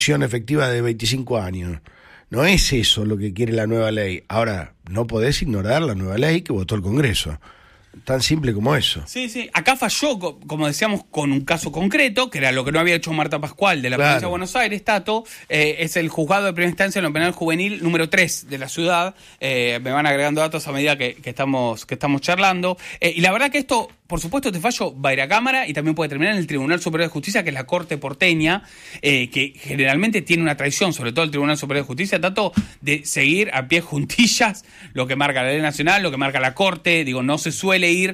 efectiva de 25 años. No es eso lo que quiere la nueva ley. Ahora, no podés ignorar la nueva ley que votó el Congreso. Tan simple como eso. Sí. Acá falló, como decíamos, con un caso concreto, que era lo que no había hecho Marta Pascual de la provincia de Buenos Aires, Tato. Es el juzgado de primera instancia en lo penal juvenil número 3 de la ciudad. Me van agregando datos a medida que estamos charlando. Y la verdad que esto, por supuesto, este fallo va a ir a Cámara y también puede terminar en el Tribunal Superior de Justicia, que es la Corte porteña, que generalmente tiene una tradición, sobre todo el Tribunal Superior de Justicia, Tato, de seguir a pie juntillas lo que marca la ley nacional, lo que marca la Corte. Digo, no se suele ir,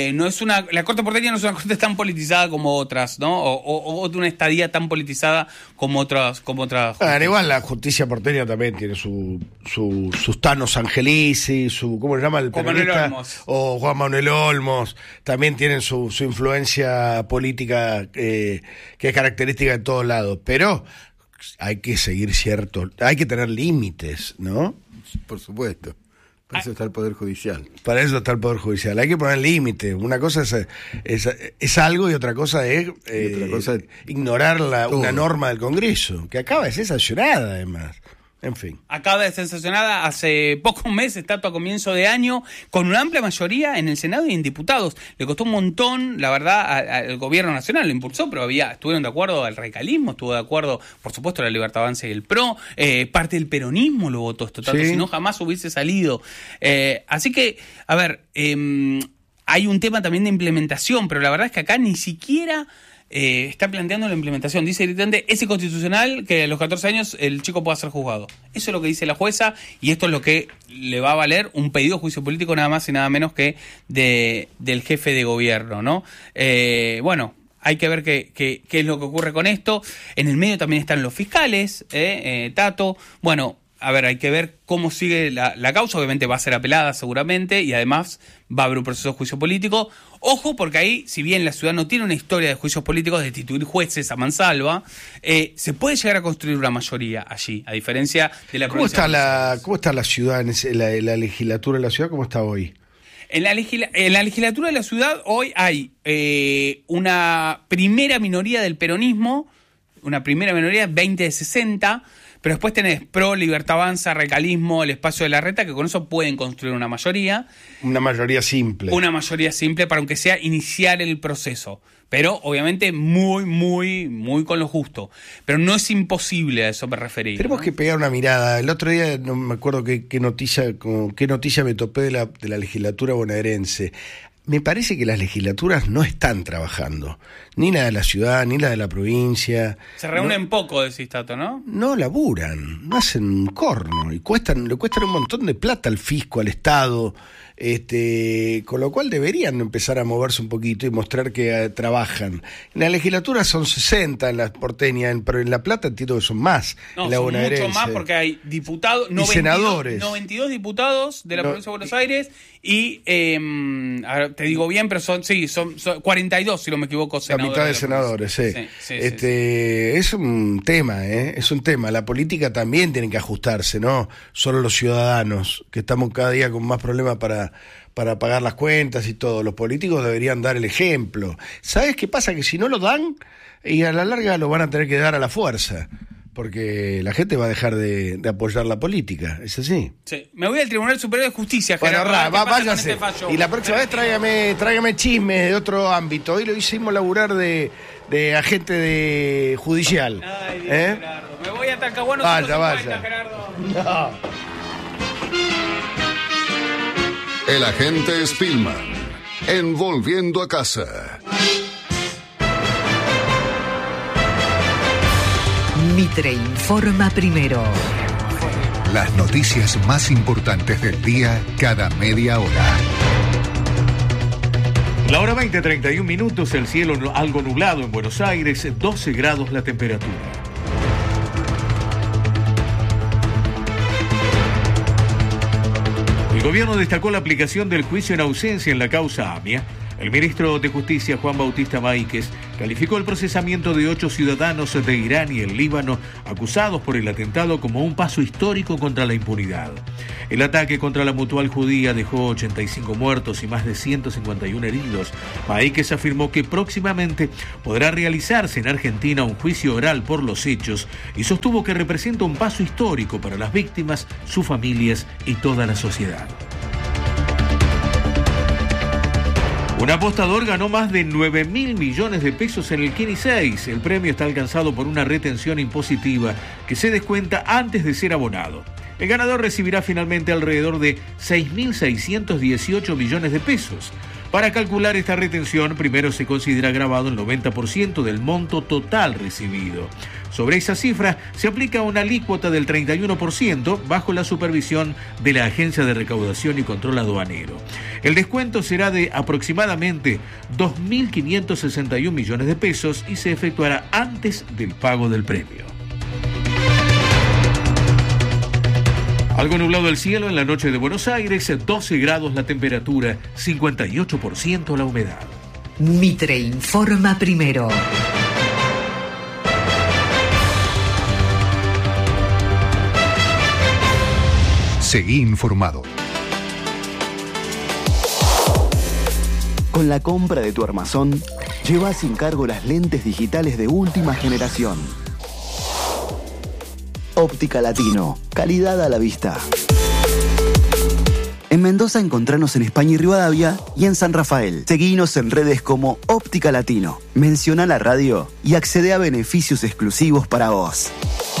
la Corte porteña no es una corte tan politizada como otras, ¿no? O de una estadía tan politizada como otras. Igual la justicia porteña también tiene sus Thanos Angelici, ¿cómo se llama el periodista? O Juan Manuel Olmos, también tienen su influencia política que es característica de todos lados, pero hay que seguir hay que tener límites, ¿no? Por supuesto. Para eso está el Poder Judicial. Para eso está el Poder Judicial. Hay que poner límites. Una cosa es algo y otra cosa es ignorar una norma del Congreso, que acaba de ser sancionada, además. En fin. Acaba de ser sancionada hace pocos meses, Tato, a comienzo de año, con una amplia mayoría en el Senado y en diputados. Le costó un montón, la verdad, al gobierno nacional, lo impulsó, pero estuvieron de acuerdo el radicalismo, estuvo de acuerdo, por supuesto, la Libertad Avanza y el PRO, parte del peronismo lo votó esto, Tato, si no jamás hubiese salido. Así que, a ver, hay un tema también de implementación, pero la verdad es que acá ni siquiera está planteando la implementación. Dice directamente, es inconstitucional que a los 14 años el chico pueda ser juzgado. Eso es lo que dice la jueza, y esto es lo que le va a valer un pedido de juicio político nada más y nada menos que del jefe de gobierno, ¿no? Bueno, hay que ver qué es lo que ocurre con esto. En el medio también están los fiscales, Tato. Bueno, a ver, hay que ver cómo sigue la causa. Obviamente va a ser apelada seguramente, y además va a haber un proceso de juicio político. Ojo, porque ahí, si bien la ciudad no tiene una historia de juicios políticos, de destituir jueces a mansalva, se puede llegar a construir una mayoría allí, a diferencia de la provincia. ¿Cómo está la ciudad, la legislatura de la ciudad, cómo está hoy? En la legislatura de la ciudad hoy hay una primera minoría del peronismo, una primera minoría, 20 de 60, pero después tenés PRO, Libertad Avanza, Radicalismo, el Espacio de la Reta, que con eso pueden construir una mayoría. Una mayoría simple. Una mayoría simple para, aunque sea, iniciar el proceso. Pero, obviamente, muy, muy, muy con lo justo. Pero no es imposible, a eso me referí. Tenemos que pegar una mirada. El otro día, no me acuerdo qué noticia me topé de la legislatura bonaerense. Me parece que las legislaturas no están trabajando, ni la de la ciudad, ni la de la provincia. Se reúnen poco, decís, Tato, ¿no? No laburan, no hacen un corno, y le cuestan un montón de plata al fisco, al Estado, con lo cual deberían empezar a moverse un poquito y mostrar que trabajan. En la legislatura son 60 en la porteña, pero en La Plata entiendo que son más. No, en la son bonaerense. mucho más, porque hay diputados, y senadores. 92 diputados de la provincia de Buenos Aires y, ahora te digo bien, pero son 42, si no me equivoco, senadores. La mitad de senadores, sí. Es un tema, es un tema. La política también tiene que ajustarse, ¿no? Solo los ciudadanos, que estamos cada día con más problemas para pagar las cuentas y todo. Los políticos deberían dar el ejemplo. ¿Sabes qué pasa? Que si no lo dan, y a la larga lo van a tener que dar a la fuerza, porque la gente va a dejar de apoyar la política. ¿Es así? Sí. Me voy al Tribunal Superior de Justicia, Gerardo. Bueno, váyase. Y la próxima vez tráigame chismes de otro ámbito. Hoy lo hicimos laburar de agente de judicial. Ay, Dios, Gerardo. Me voy a Talcahuano. Vaya. Gerardo. No. El agente Spillman, en Volviendo a Casa. Mitre informa primero. Las noticias más importantes del día cada media hora. La hora 20:31, el cielo algo nublado en Buenos Aires, 12 grados la temperatura. El gobierno destacó la aplicación del juicio en ausencia en la causa AMIA. El ministro de Justicia, Juan Bautista Máiquez, calificó el procesamiento de 8 ciudadanos de Irán y el Líbano acusados por el atentado como un paso histórico contra la impunidad. El ataque contra la Mutual Judía dejó 85 muertos y más de 151 heridos. Maíquez afirmó que próximamente podrá realizarse en Argentina un juicio oral por los hechos y sostuvo que representa un paso histórico para las víctimas, sus familias y toda la sociedad. Un apostador ganó más de 9.000 millones de pesos en el Kini 6. El premio está alcanzado por una retención impositiva que se descuenta antes de ser abonado. El ganador recibirá finalmente alrededor de 6.618 millones de pesos. Para calcular esta retención, primero se considera grabado el 90% del monto total recibido. Sobre esa cifra se aplica una alícuota del 31% bajo la supervisión de la Agencia de Recaudación y Control Aduanero. El descuento será de aproximadamente 2.561 millones de pesos y se efectuará antes del pago del premio. Algo nublado el cielo en la noche de Buenos Aires, 12 grados la temperatura, 58% la humedad. Mitre informa primero. Seguí informado. Con la compra de tu armazón, lleva sin cargo las lentes digitales de última generación. Óptica Latino, calidad a la vista. En Mendoza encontranos en España y Rivadavia y en San Rafael. Seguinos en redes como Óptica Latino. Menciona la radio y accede a beneficios exclusivos para vos.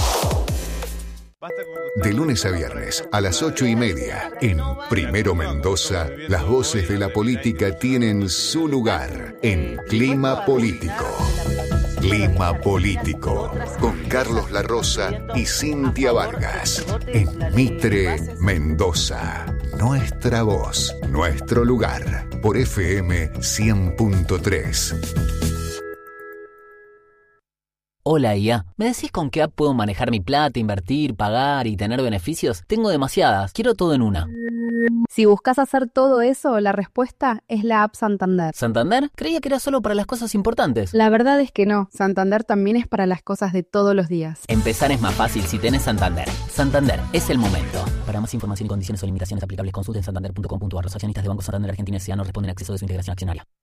De lunes a viernes a las 8:30 en Primero Mendoza, las voces de la política tienen su lugar en Clima Político. Clima Político, con Carlos La Rosa y Cintia Vargas, en Mitre, Mendoza. Nuestra voz, nuestro lugar, por FM 100.3. Hola IA, ¿me decís con qué app puedo manejar mi plata, invertir, pagar y tener beneficios? Tengo demasiadas, quiero todo en una. Si buscas hacer todo eso, la respuesta es la app Santander. ¿Santander? Creía que era solo para las cosas importantes. La verdad es que no, Santander también es para las cosas de todos los días. Empezar es más fácil si tenés Santander. Santander, es el momento. Para más información y condiciones o limitaciones aplicables, consulten santander.com.ar. Los accionistas de Banco Santander Argentina S.A. no responden a acceso de su integración accionaria.